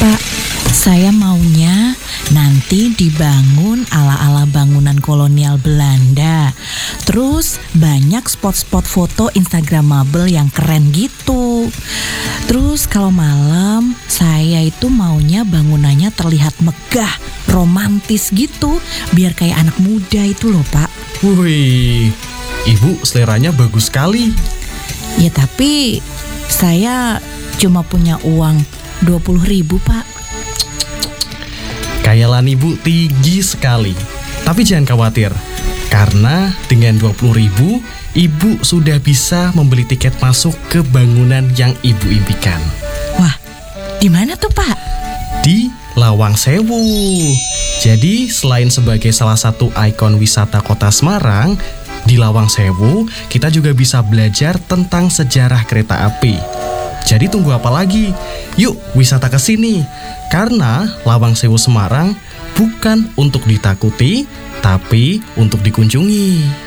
Pak, saya maunya nanti dibangun ala-ala bangunan kolonial Belanda. Terus banyak spot-spot foto instagramable yang keren gitu. Terus kalau malam saya itu maunya bangunannya terlihat megah, romantis gitu, biar kayak anak muda itu loh Pak. Wih, Ibu seleranya bagus sekali. Ya tapi saya cuma punya uang 20.000 Pak. Khayalan Ibu tinggi sekali. Tapi jangan khawatir, karena dengan 20.000 Ibu sudah bisa membeli tiket masuk ke bangunan yang Ibu impikan. Wah, di mana tuh Pak? Di Lawang Sewu. Jadi selain sebagai salah satu ikon wisata kota Semarang, di Lawang Sewu kita juga bisa belajar tentang sejarah kereta api. Jadi tunggu apa lagi? Yuk wisata ke sini. Karena Lawang Sewu Semarang bukan untuk ditakuti, tapi untuk dikunjungi.